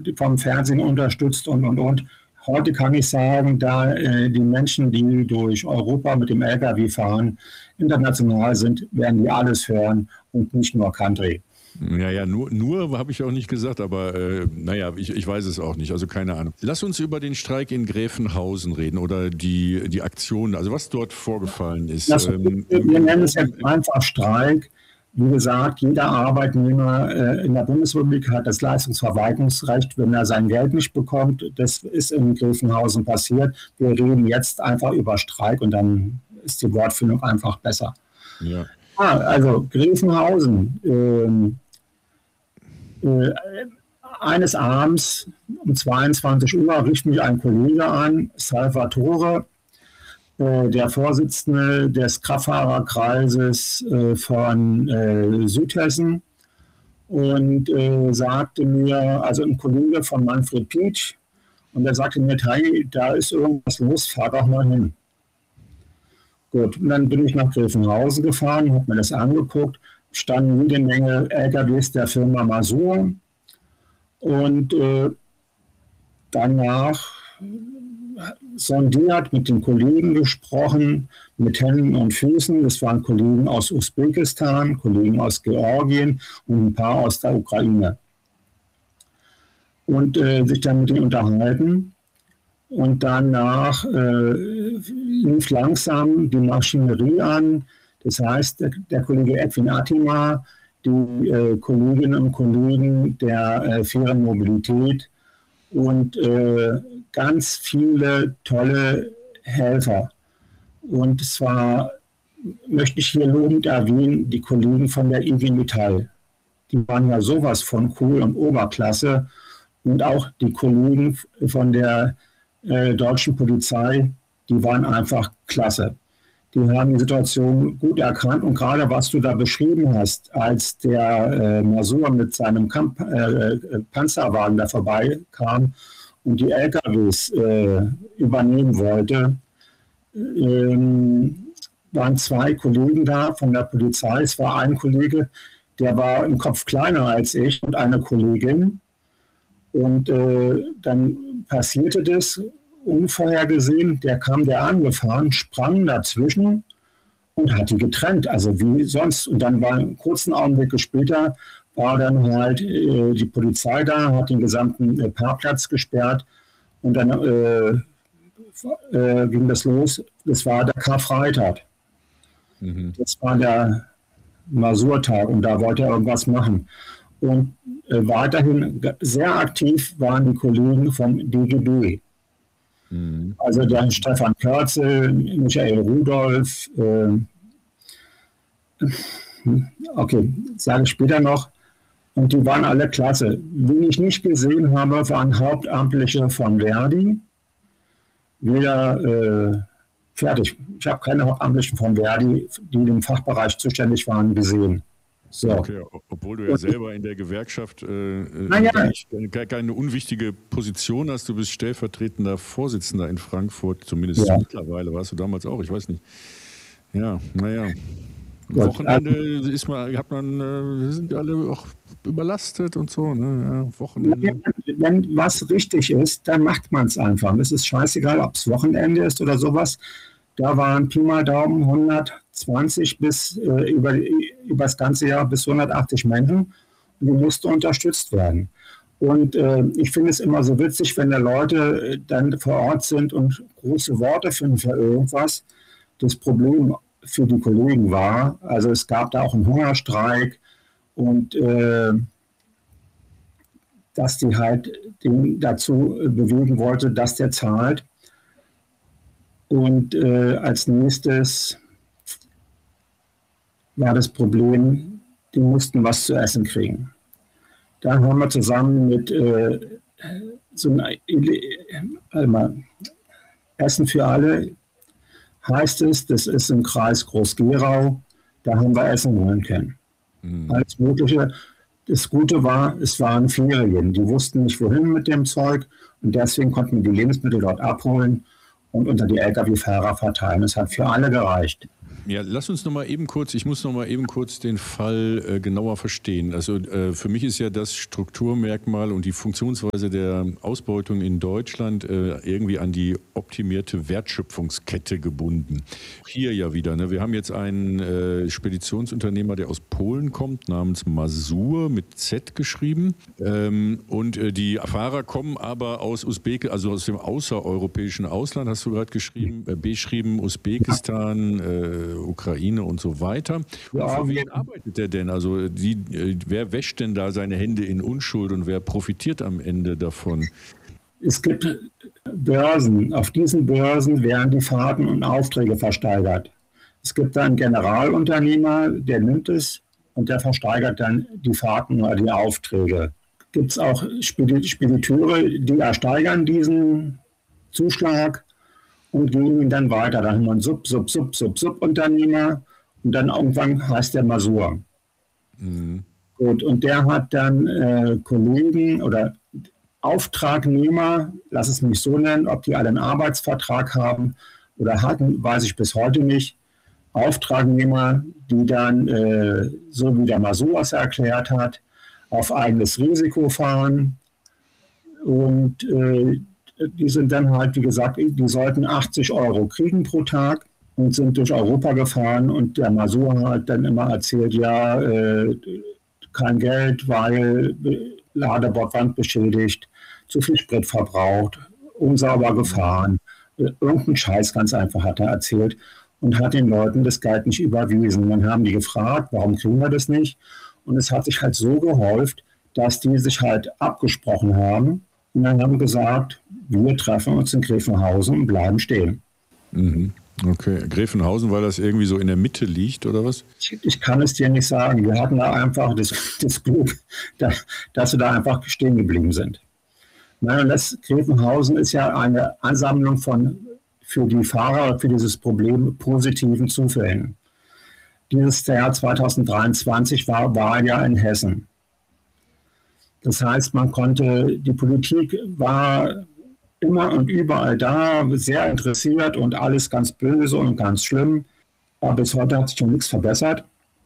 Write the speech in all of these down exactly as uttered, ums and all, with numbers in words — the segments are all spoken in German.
vom Fernsehen unterstützt und, und, und. Heute kann ich sagen, da äh, die Menschen, die durch Europa mit dem L K W fahren, international sind, werden die alles hören und nicht nur Country. Ja, ja, nur, nur habe ich auch nicht gesagt, aber äh, naja, ich, ich weiß es auch nicht, also keine Ahnung. Lass uns über den Streik in Gräfenhausen reden oder die, die Aktionen, also was dort vorgefallen ist. Das, ähm, wir nennen es jetzt einfach Streik. Wie gesagt, jeder Arbeitnehmer äh, in der Bundesrepublik hat das Leistungsverweigerungsrecht, wenn er sein Geld nicht bekommt. Das ist in Gräfenhausen passiert. Wir reden jetzt einfach über Streik und dann ist die Wortfindung einfach besser. Ja. Ah, also Gräfenhausen. Ähm, äh, eines Abends um zweiundzwanzig Uhr rief mich ein Kollege an, Salvatore, der Vorsitzende des Kraftfahrerkreises äh, von äh, Südhessen, und äh, sagte mir, also ein Kollege von Manfred Pietsch, und er sagte mir, hey, da ist irgendwas los, fahr doch mal hin. Gut, und dann bin ich nach Gräfenhausen gefahren, habe mir das angeguckt, standen jede Menge L K Ws der Firma Masur, und äh, danach sondiert, mit den Kollegen gesprochen, mit Händen und Füßen. Das waren Kollegen aus Usbekistan, Kollegen aus Georgien und ein paar aus der Ukraine. Und äh, sich dann mit ihnen unterhalten. Und danach äh, lief langsam die Maschinerie an. Das heißt, der, der Kollege Edwin Attima, die äh, Kolleginnen und Kollegen der äh, fairen Mobilität und äh, ganz viele tolle Helfer. Und zwar möchte ich hier lobend erwähnen, die Kollegen von der I G Metall. Die waren ja sowas von cool und Oberklasse. Und auch die Kollegen von der äh, deutschen Polizei, die waren einfach klasse. Die haben die Situation gut erkannt. Und gerade was du da beschrieben hast, als der äh, Masur mit seinem Kamp äh, Panzerwagen da vorbeikam und die L K Ws äh, übernehmen wollte, ähm, waren zwei Kollegen da von der Polizei. Es war ein Kollege, der war im Kopf kleiner als ich, und eine Kollegin. Und äh, dann passierte das unvorhergesehen. Der kam der angefahren, sprang dazwischen und hat die getrennt. Also wie sonst. Und dann war einen kurzen Augenblick später, war dann halt äh, die Polizei da, hat den gesamten äh, Parkplatz gesperrt, und dann äh, äh, ging das los. Das war der Karfreitag. Mhm. Das war der Masurtag, und da wollte er irgendwas machen. Und äh, weiterhin sehr aktiv waren die Kollegen vom D G B. Mhm. Also der Stefan Körzel, Michael Rudolph, äh, okay, sage ich später noch. Und die waren alle klasse. Wen ich nicht gesehen habe, waren Hauptamtliche von Verdi. Weder, äh, fertig. Ich habe keine Hauptamtlichen von Verdi, die im Fachbereich zuständig waren, gesehen. So. Okay, obwohl du ja selber in der Gewerkschaft äh, ja. nicht, keine unwichtige Position hast. Du bist stellvertretender Vorsitzender in Frankfurt, zumindest ja. Mittlerweile. Warst du damals auch? Ich weiß nicht. Ja, naja. Gut, Wochenende also, ist man, hat man, äh, sind alle auch überlastet und so. Ne? Ja, Wochenende. Wenn was richtig ist, dann macht man es einfach. Es ist scheißegal, ob es Wochenende ist oder sowas. Da waren Pi mal Daumen hundertzwanzig bis äh, über, über das ganze Jahr bis hundertachtzig Menschen, und die mussten unterstützt werden. Und äh, ich finde es immer so witzig, wenn da Leute dann vor Ort sind und große Worte finden für irgendwas. Das Problem für die Kollegen war, also es gab da auch einen Hungerstreik, und äh, dass die halt den dazu bewegen wollte, dass der zahlt. Und äh, als nächstes war das Problem, die mussten was zu essen kriegen. Da haben wir zusammen mit äh, so einem äh, Essen für alle, heißt es, das ist im Kreis Groß-Gerau, da haben wir Essen holen können. Mhm. Alles Mögliche. Das Gute war, es waren Ferien. Die wussten nicht, wohin mit dem Zeug, und deswegen konnten wir die Lebensmittel dort abholen und unter die L K W-Fahrer verteilen. Es hat für alle gereicht. Ja, lass uns noch mal eben kurz, ich muss noch mal eben kurz den Fall äh, genauer verstehen. Also äh, für mich ist ja das Strukturmerkmal und die Funktionsweise der Ausbeutung in Deutschland äh, irgendwie an die optimierte Wertschöpfungskette gebunden. Hier ja wieder, ne? Wir haben jetzt einen äh, Speditionsunternehmer, der aus Polen kommt, namens Mazur mit Z geschrieben. Ähm, und äh, die Fahrer kommen aber aus Usbek, also aus dem außereuropäischen Ausland, hast du gerade geschrieben, äh, beschrieben, Usbekistan, äh, Ukraine und so weiter. Und für wen arbeitet der denn? Also die, äh, wer wäscht denn da seine Hände in Unschuld und wer profitiert am Ende davon? Es gibt Börsen. Auf diesen Börsen werden die Fahrten und Aufträge versteigert. Es gibt einen Generalunternehmer, der nimmt es und der versteigert dann die Fahrten oder die Aufträge. Gibt es auch Spediteure, die ersteigern diesen Zuschlag und geben ihn dann weiter. Dann haben wir einen Sub, Sub, Sub, Sub, Sub-Unternehmer und dann irgendwann heißt der Mazur. Mhm. Gut, und der hat dann äh, Kollegen oder Auftragnehmer, lass es mich so nennen, ob die alle einen Arbeitsvertrag haben oder hatten, weiß ich bis heute nicht. Auftragnehmer, die dann, äh, so wie der Mazur es erklärt hat, auf eigenes Risiko fahren und äh, die sind dann halt, wie gesagt, die sollten achtzig Euro kriegen pro Tag und sind durch Europa gefahren und der Mazur hat dann immer erzählt, ja, äh, kein Geld, weil Ladebordwand beschädigt, zu viel Sprit verbraucht, unsauber gefahren, irgendeinen Scheiß ganz einfach hat er erzählt und hat den Leuten das Geld nicht überwiesen. Dann haben die gefragt, warum kriegen wir das nicht? Und es hat sich halt so gehäuft, dass die sich halt abgesprochen haben und dann haben gesagt, wir treffen uns in Gräfenhausen und bleiben stehen. Mhm. Okay, Gräfenhausen, weil das irgendwie so in der Mitte liegt, oder was? Ich, ich kann es dir nicht sagen. Wir hatten da einfach das, das Glück, dass, dass wir da einfach stehen geblieben sind. Nein, das Gräfenhausen ist ja eine Ansammlung von für die Fahrer, für dieses Problem positiven Zufällen. Dieses Jahr zweitausenddreiundzwanzig war Wahl ja in Hessen. Das heißt, man konnte, die Politik war immer und überall da, sehr interessiert und alles ganz böse und ganz schlimm. Aber bis heute hat sich schon nichts verbessert.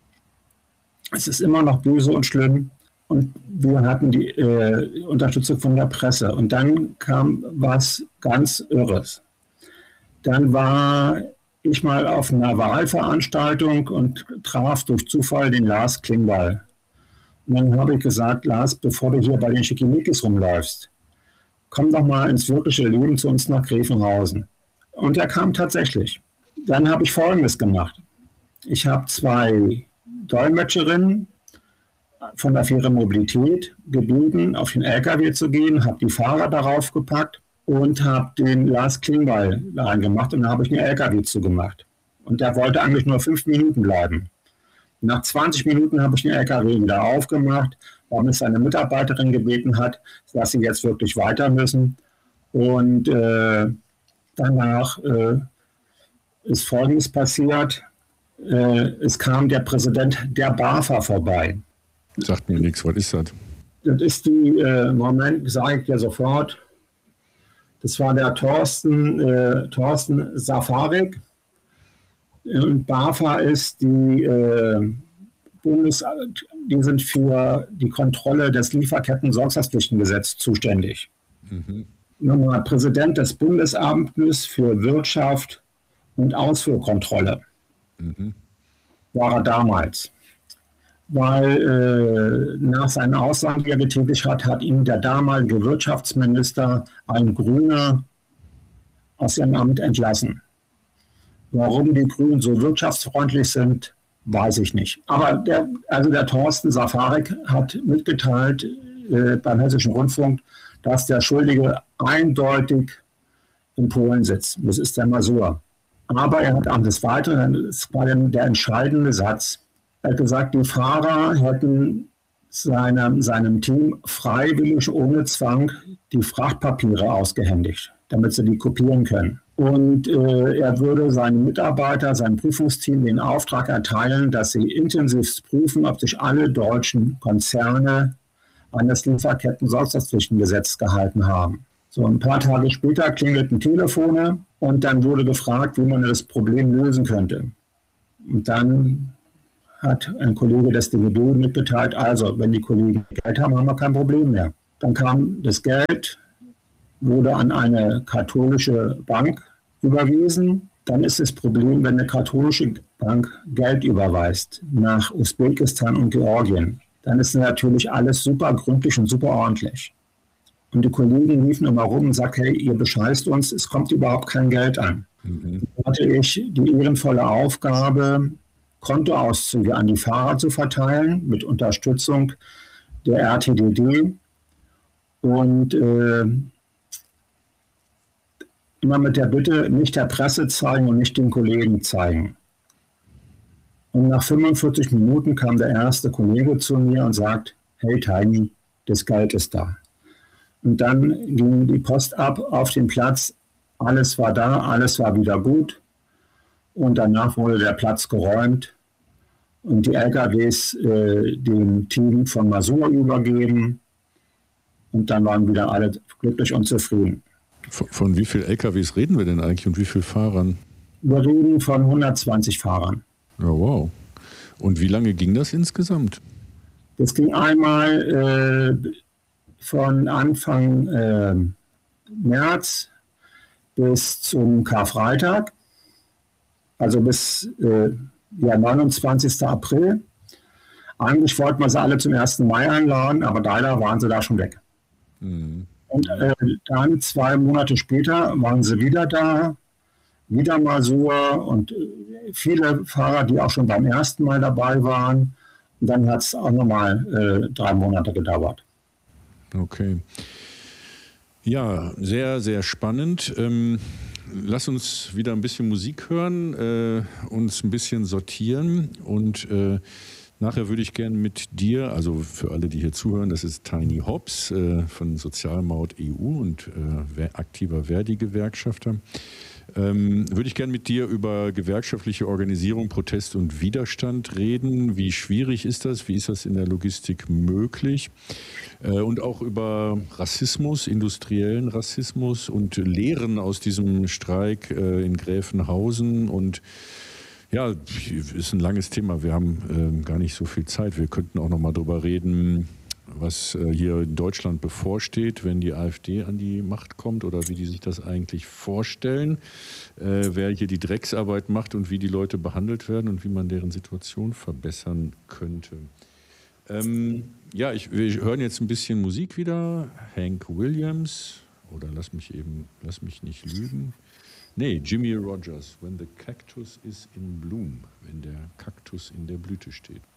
Es ist immer noch böse und schlimm. Und wir hatten die äh, Unterstützung von der Presse. Und dann kam was ganz Irres. Dann war ich mal auf einer Wahlveranstaltung und traf durch Zufall den Lars Klingbeil. Und dann habe ich gesagt, Lars, bevor du hier bei den Schickimickis rumläufst, komm doch mal ins wirkliche Leben zu uns nach Gräfenhausen. Und er kam tatsächlich. Dann habe ich Folgendes gemacht. Ich habe zwei Dolmetscherinnen von der Fähre Mobilität gebeten, auf den L K W zu gehen, habe die Fahrer darauf gepackt und habe den Lars Klingbeil reingemacht und dann habe ich einen L K W zugemacht. Und der wollte eigentlich nur fünf Minuten bleiben. Nach zwanzig Minuten habe ich den L K W wieder aufgemacht, weil mich seine Mitarbeiterin gebeten hat, dass sie jetzt wirklich weiter müssen. Und äh, danach äh, ist Folgendes passiert. Äh, es kam der Präsident der BAFA vorbei. Sagt mir nichts, was ist das? Das ist die, äh, Moment, sage ich dir sofort, das war der Thorsten, äh, Thorsten Safarik. Und BAFA ist die äh, Bundes, die sind für die Kontrolle des Lieferketten-Sorgfaltspflichtengesetzes zuständig. Mhm. Nochmal Präsident des Bundesamtes für Wirtschaft und Ausfuhrkontrolle. Mhm. War er damals. Weil äh, nach seiner Aussage, die er getätigt hat, hat ihn der damalige Wirtschaftsminister, ein Grüner, aus seinem Amt entlassen. Warum die Grünen so wirtschaftsfreundlich sind, weiß ich nicht. Aber der, also der Thorsten Safarik hat mitgeteilt äh, beim Hessischen Rundfunk, dass der Schuldige eindeutig in Polen sitzt. Das ist der Mazur. Aber er hat am des Weiteren, das war dann der entscheidende Satz, er hat gesagt, die Fahrer hätten seinem, seinem Team freiwillig ohne Zwang die Frachtpapiere ausgehändigt, damit sie die kopieren können. Und äh, er würde seinen Mitarbeiter, seinem Prüfungsteam den Auftrag erteilen, dass sie intensiv prüfen, ob sich alle deutschen Konzerne an das Lieferketten-Sorgfaltspflichtengesetz gehalten haben. So ein paar Tage später klingelten Telefone und dann wurde gefragt, wie man das Problem lösen könnte. Und dann hat ein Kollege das D W D mitgeteilt, also wenn die Kollegen Geld haben, haben wir kein Problem mehr. Dann kam das Geld, wurde an eine katholische Bank überwiesen. Dann ist das Problem, wenn eine katholische Bank Geld überweist nach Usbekistan und Georgien, dann ist natürlich alles super gründlich und super ordentlich. Und die Kollegen liefen immer rum und sagten, hey, ihr bescheißt uns, es kommt überhaupt kein Geld an. Mhm. Dann hatte ich die ehrenvolle Aufgabe, Kontoauszüge an die Fahrer zu verteilen, mit Unterstützung der R T D D. Und äh, immer mit der Bitte, nicht der Presse zeigen und nicht den Kollegen zeigen. Und nach fünfundvierzig Minuten kam der erste Kollege zu mir und sagt, hey Tiny, das Geld ist da. Und dann ging die Post ab auf den Platz, alles war da, alles war wieder gut. Und danach wurde der Platz geräumt und die L K Ws äh, dem Team von Masur übergeben. Und dann waren wieder alle glücklich und zufrieden. Von, von wie vielen L K Ws reden wir denn eigentlich und wie vielen Fahrern? Wir reden von hundertzwanzig Fahrern. Ja, wow. Und wie lange ging das insgesamt? Das ging einmal äh, von Anfang äh, März bis zum Karfreitag, also bis äh, ja, neunundzwanzigsten April. Eigentlich wollten wir sie alle zum ersten Mai einladen, aber leider waren sie da schon weg. Mhm. Und äh, dann zwei Monate später waren sie wieder da, wieder Masur und äh, viele Fahrer, die auch schon beim ersten Mal dabei waren. Und dann hat es auch nochmal äh, drei Monate gedauert. Okay. Ja, sehr, sehr spannend. Ähm, lass uns wieder ein bisschen Musik hören, äh, uns ein bisschen sortieren und äh, nachher würde ich gerne mit dir, also für alle, die hier zuhören, das ist Tiny Hobbs äh, von Sozialmaut E U und äh, aktiver Verdi-Gewerkschafter. Ähm, würde ich gerne mit dir über gewerkschaftliche Organisierung, Protest und Widerstand reden. Wie schwierig ist das? Wie ist das in der Logistik möglich? Äh, und auch über Rassismus, industriellen Rassismus und Lehren aus diesem Streik äh, in Gräfenhausen. Und ja, ist ein langes Thema. Wir haben äh, gar nicht so viel Zeit. Wir könnten auch noch mal drüber reden, was äh, hier in Deutschland bevorsteht, wenn die AfD an die Macht kommt oder wie die sich das eigentlich vorstellen, äh, wer hier die Drecksarbeit macht und wie die Leute behandelt werden und wie man deren Situation verbessern könnte. Ähm, ja, ich, wir hören jetzt ein bisschen Musik wieder. Hank Williams oder lass mich eben, lass mich nicht lügen. Nee, Jimmy Rogers, When the Cactus is in Bloom, wenn der Kaktus in der Blüte steht.